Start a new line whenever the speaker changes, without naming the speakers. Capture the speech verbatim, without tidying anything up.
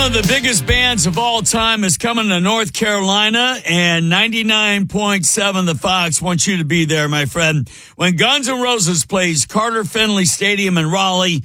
of the biggest bands of all time is coming to North Carolina, and ninety-nine point seven The Fox wants you to be there, my friend. When Guns N' Roses plays Carter Finley Stadium in Raleigh,